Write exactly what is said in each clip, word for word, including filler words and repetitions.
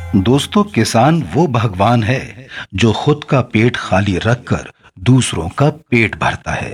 दोस्तों, किसान वो भगवान है जो खुद का पेट खाली रखकर दूसरों का पेट भरता है।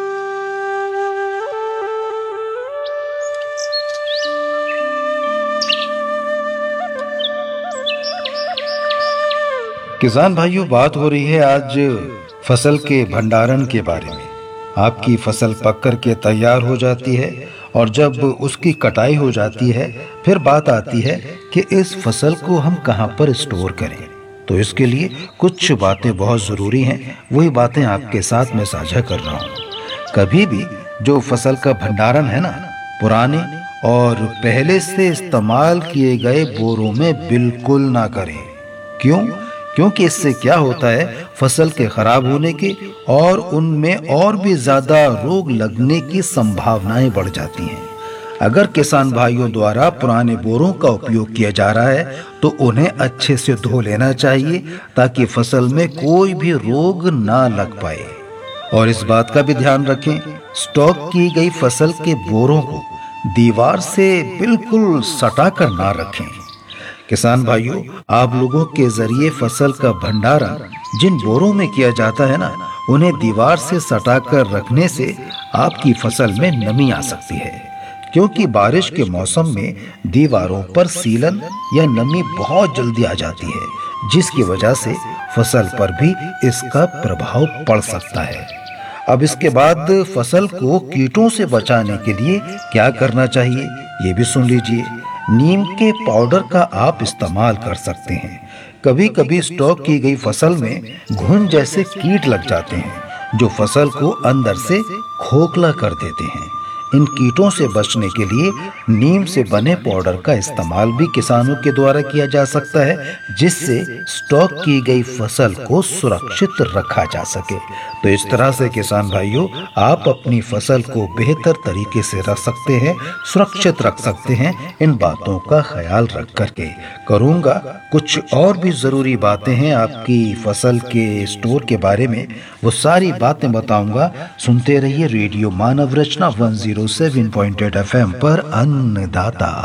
किसान भाइयों, बात हो रही है आज फसल के भंडारण के बारे में। आपकी फसल पककर के तैयार हो जाती है और जब उसकी कटाई हो जाती है, फिर बात आती है कि इस फसल को हम कहां पर स्टोर करें। तो इसके लिए कुछ बातें बहुत ज़रूरी हैं, वही बातें आपके साथ मैं साझा कर रहा हूं। कभी भी जो फसल का भंडारण है ना, पुराने और पहले से इस्तेमाल किए गए बोरों में बिल्कुल ना करें। क्यों? क्योंकि इससे क्या होता है, फसल के खराब होने की और उनमें और भी ज्यादा रोग लगने की संभावनाएं बढ़ जाती हैं। अगर किसान भाइयों द्वारा पुराने बोरों का उपयोग किया जा रहा है तो उन्हें अच्छे से धो लेना चाहिए ताकि फसल में कोई भी रोग ना लग पाए। और इस बात का भी ध्यान रखें, स्टॉक की गई फसल के बोरों को दीवार से बिल्कुल सटाकर ना रखें। किसान भाइयों, आप लोगों के जरिए फसल का भंडारण जिन बोरों में किया जाता है ना, उन्हें दीवार से सटाकर रखने से आपकी फसल में नमी आ सकती है। क्योंकि बारिश के मौसम में दीवारों पर सीलन या नमी बहुत जल्दी आ जाती है, जिसकी वजह से फसल पर भी इसका प्रभाव पड़ सकता है। अब इसके बाद फसल को कीटों से बचाने के लिए क्या करना चाहिए, ये भी सुन लीजिए। नीम के पाउडर का आप इस्तेमाल कर सकते हैं। कभी कभी स्टॉक की गई फसल में घुन जैसे कीट लग जाते हैं जो फसल को अंदर से खोखला कर देते हैं। इन कीटों से बचने के लिए नीम से बने पाउडर का इस्तेमाल भी किसानों के द्वारा किया जा सकता है, जिससे स्टॉक की गई फसल को सुरक्षित रखा जा सके। तो इस तरह से किसान भाइयों, आप अपनी फसल को बेहतर तरीके से रख सकते हैं, सुरक्षित रख सकते हैं। इन बातों का ख्याल रख करके करूंगा। कुछ और भी जरूरी बातें हैं आपकी फसल के स्टोर के बारे में, वो सारी बातें बताऊंगा। सुनते रहिए रेडियो मानव रचना one zero seven point eight F M पर अन्नदाता।